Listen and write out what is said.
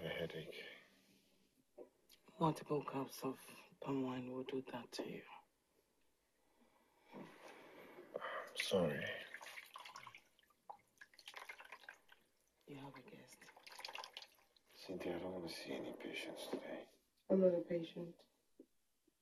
a headache. Multiple cups of palm wine will do that to you. Sorry. You have a guest. Cynthia, I don't want to see any patients today. I'm not a patient.